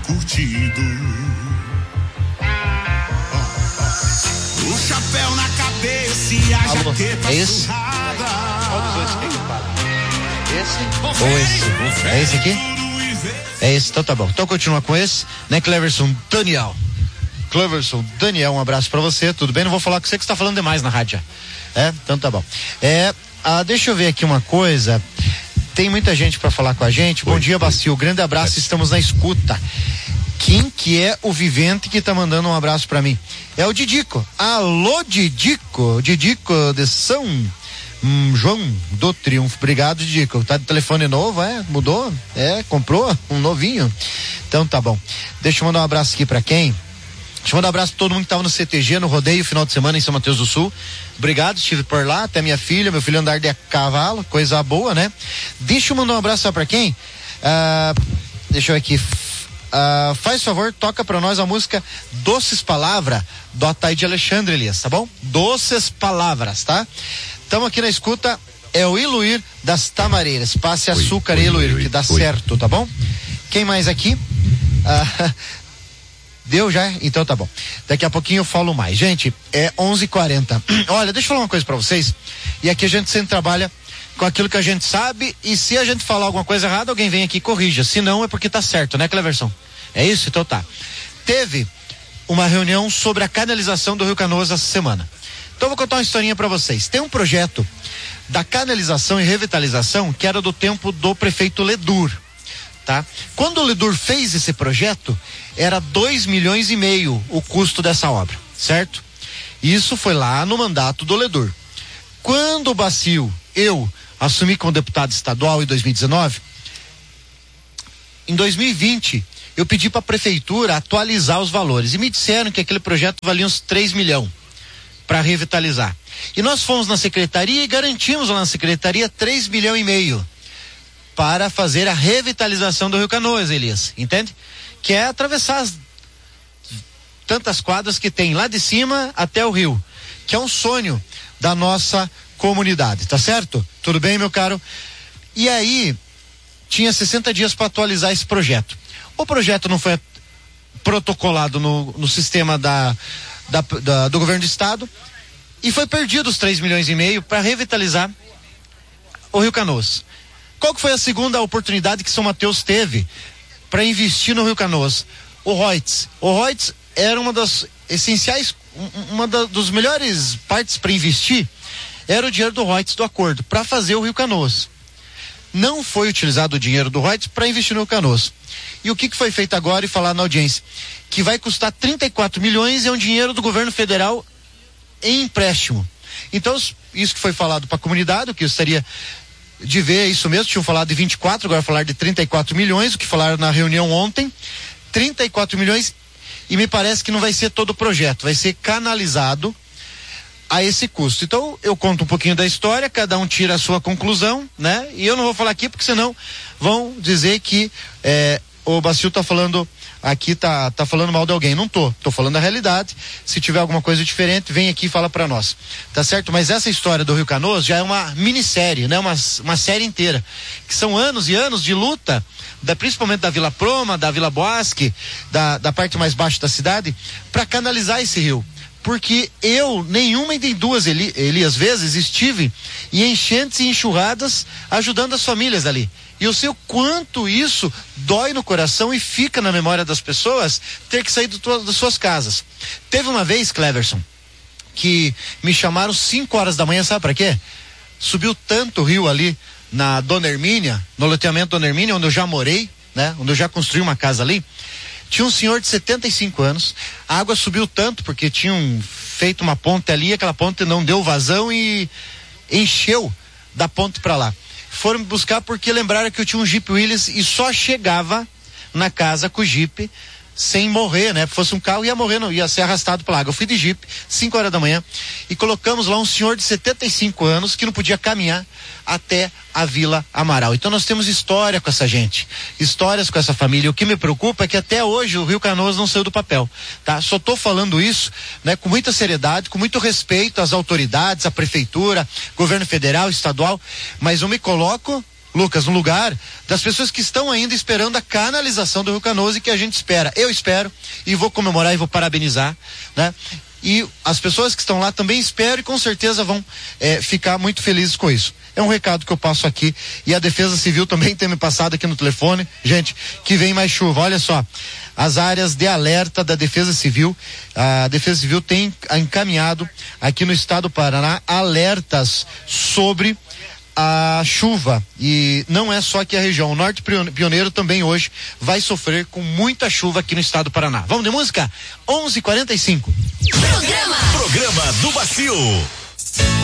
curtido. O chapéu na cabeça e a jaqueta surrada. Qual dos dois que fala? Esse ou esse? É esse aqui? É esse, então tá bom. Então continua com esse, né, Cleverson Daniel. Cleverson Daniel, um abraço pra você, tudo bem? Não vou falar com você que você tá falando demais na rádio. Então tá bom. Deixa eu ver aqui uma coisa. Tem muita gente pra falar com a gente. Bom dia, Bacio. Grande abraço, estamos na escuta. Quem que é o vivente que tá mandando um abraço pra mim? É o Didico. Alô, Didico. Didico de São João do Triunfo. Obrigado, Didico. Tá de telefone novo, mudou? Comprou um novinho. Então tá bom. Deixa eu mandar um abraço aqui pra quem? Deixa eu mandar um abraço pra todo mundo que tava no CTG, no rodeio, final de semana em São Mateus do Sul. Obrigado, estive por lá, até minha filha, meu filho andar de cavalo, coisa boa, né? Deixa eu mandar um abraço pra quem? Deixa eu ver aqui. Faz favor, toca pra nós a música Doces Palavras, do Ataíde Alexandre, Elias, tá bom? Doces Palavras, tá? Estamos aqui na escuta, é o Iluir das Tamareiras. Passe açúcar, Iluir, que dá certo, tá bom? Quem mais aqui? Deu já? Então tá bom. Daqui a pouquinho eu falo mais. Gente, é 11h40. Olha, deixa eu falar uma coisa pra vocês. E aqui a gente sempre trabalha com aquilo que a gente sabe, e se a gente falar alguma coisa errada, alguém vem aqui e corrija. Se não, é porque tá certo, né, Cleverson? É isso? Então tá. Teve uma reunião sobre a canalização do Rio Canoas essa semana. Então vou contar uma historinha pra vocês. Tem um projeto da canalização e revitalização que era do tempo do prefeito Ledur, tá? Quando o Ledur fez esse projeto, era 2,5 milhões o custo dessa obra, certo? Isso foi lá no mandato do Ledur. Quando o Bacio, eu assumi como deputado estadual em 2019, em 2020 eu pedi para a prefeitura atualizar os valores e me disseram que aquele projeto valia uns 3 milhões para revitalizar. E nós fomos na secretaria e garantimos lá na secretaria 3,5 milhões para fazer a revitalização do Rio Canoas, Elias, entende? Que é atravessar as tantas quadras que tem lá de cima até o rio, que é um sonho da nossa comunidade, tá certo? Tudo bem, meu caro? E aí, tinha 60 dias para atualizar esse projeto. O projeto não foi protocolado no sistema do governo do estado e foi perdido os 3,5 milhões para revitalizar o Rio Canoas. Qual que foi a segunda oportunidade que São Mateus teve para investir no Rio Canoas? O Reutz. O Reutz era uma das essenciais, dos melhores partes para investir, era o dinheiro do Reutz do acordo, para fazer o Rio Canoas. Não foi utilizado o dinheiro do Reutz para investir no Rio Canoas. E o que foi feito agora e falar na audiência? Que vai custar 34 milhões, é um dinheiro do governo federal em empréstimo. Então, isso que foi falado para a comunidade, o que eu gostaria de ver, é isso mesmo, tinham falado de 24, agora falar de 34 milhões, o que falaram na reunião ontem, 34 milhões, e me parece que não vai ser todo o projeto, vai ser canalizado a esse custo. Então, eu conto um pouquinho da história, cada um tira a sua conclusão, né? E eu não vou falar aqui, porque senão vão dizer que o Bacio tá falando aqui, tá falando mal de alguém. Não tô falando a realidade. Se tiver alguma coisa diferente, vem aqui e fala pra nós, tá certo? Mas essa história do Rio Canoas já é uma minissérie, né? Uma série inteira, que são anos e anos de luta, principalmente da Vila Proma, da Vila Boasque, da parte mais baixa da cidade, para canalizar esse rio. Porque eu, nenhuma e nem duas, Elias, vezes estive em enchentes e enxurradas ajudando as famílias ali. E eu sei o quanto isso dói no coração e fica na memória das pessoas ter que sair das suas casas. Teve uma vez, Cleverson, que me chamaram 5 horas da manhã, sabe para quê? Subiu tanto o rio ali na Dona Hermínia, no loteamento Dona Hermínia, onde eu já morei, né? Onde eu já construí uma casa ali. Tinha um senhor de 75 anos, a água subiu tanto porque tinham feito uma ponte ali, aquela ponte não deu vazão e encheu da ponte para lá. Foram me buscar porque lembraram que eu tinha um Jeep Willys e só chegava na casa com o Jeep sem morrer, né? Se fosse um carro ia morrer, não ia ser arrastado pela água. Eu fui de Jeep, 5 horas da manhã, e colocamos lá um senhor de 75 anos que não podia caminhar até a Vila Amaral. Então nós temos história com essa gente, histórias com essa família. O que me preocupa é que até hoje o Rio Canoas não saiu do papel, tá? Só tô falando isso, né, com muita seriedade, com muito respeito às autoridades, à prefeitura, governo federal, estadual, mas eu me coloco Lucas, no lugar das pessoas que estão ainda esperando a canalização do Rio Canoas e que a gente espera. Eu espero e vou comemorar e vou parabenizar, né? E as pessoas que estão lá também esperam e com certeza vão ficar muito felizes com isso. É um recado que eu passo aqui e a Defesa Civil também tem me passado aqui no telefone, gente, que vem mais chuva. Olha só, as áreas de alerta da Defesa Civil, a Defesa Civil tem encaminhado aqui no estado do Paraná alertas sobre a chuva, e não é só aqui a região, o Norte Pioneiro também hoje vai sofrer com muita chuva aqui no estado do Paraná. Vamos de música? 11:45. Programa do Bacio.